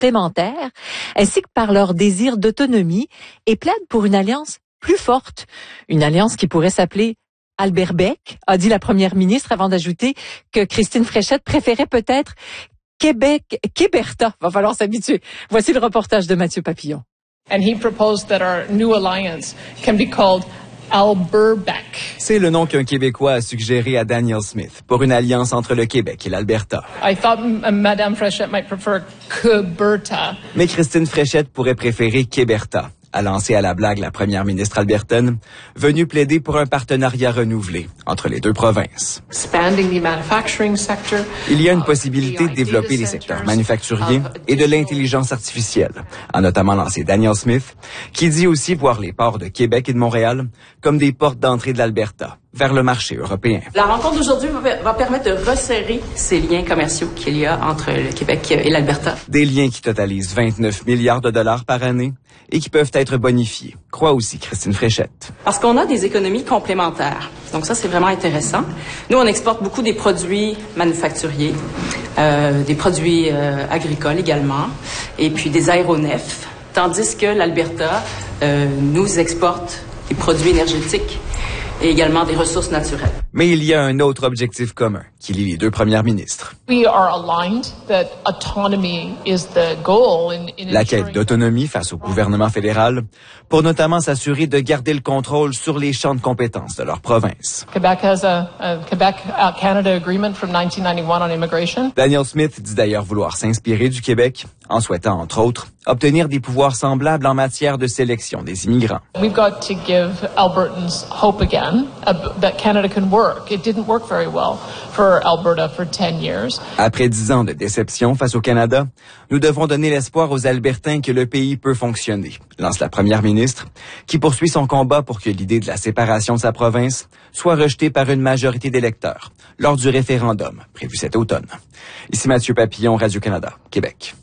complémentaires, ainsi que par leur désir d'autonomie, et plaident pour une alliance plus forte. Une alliance qui pourrait s'appeler Alberbec, a dit la première ministre, avant d'ajouter que Christine Fréchette préférait peut-être Québerta. Va falloir s'habituer. Voici le reportage de Mathieu Papillon. And he proposed that our new alliance can be called Alberbec. C'est le nom qu'un Québécois a suggéré à Danielle Smith pour une alliance entre le Québec et l'Alberta. I thought Madame Fréchette might prefer Queberta. Mais Christine Fréchette pourrait préférer Québerta, a lancé à la blague la première ministre albertaine, venue plaider pour un partenariat renouvelé entre les deux provinces. Il y a une possibilité de développer les secteurs manufacturiers et de l'intelligence artificielle, a notamment lancé Danielle Smith, qui dit aussi voir les ports de Québec et de Montréal comme des portes d'entrée de l'Alberta vers le marché européen. La rencontre d'aujourd'hui va permettre de resserrer ces liens commerciaux qu'il y a entre le Québec et l'Alberta. Des liens qui totalisent 29 milliards de dollars par année et qui peuvent être bonifiés, croit aussi Christine Fréchette. Parce qu'on a des économies complémentaires. Donc ça, c'est vraiment intéressant. Nous, on exporte beaucoup des produits manufacturiers, des produits agricoles également, et puis des aéronefs, tandis que l'Alberta nous exporte des produits énergétiques et également des ressources naturelles. Mais il y a un autre objectif commun qui lie les deux premières ministres. La quête d'autonomie face au gouvernement fédéral pour notamment s'assurer de garder le contrôle sur les champs de compétences de leur province. Québec-Canada Agreement from 1991 on immigration. Danielle Smith dit d'ailleurs vouloir s'inspirer du Québec en souhaitant, entre autres, obtenir des pouvoirs semblables en matière de sélection des immigrants. We've got to give Albertans hope again that Canada can work. It didn't work very well for Alberta for 10 years. Après 10 ans de déception face au Canada, nous devons donner l'espoir aux Albertains que le pays peut fonctionner, lance la première ministre, qui poursuit son combat pour que l'idée de la séparation de sa province soit rejetée par une majorité d'électeurs lors du référendum prévu cet automne. Ici Mathieu Papillon, Radio-Canada, Québec.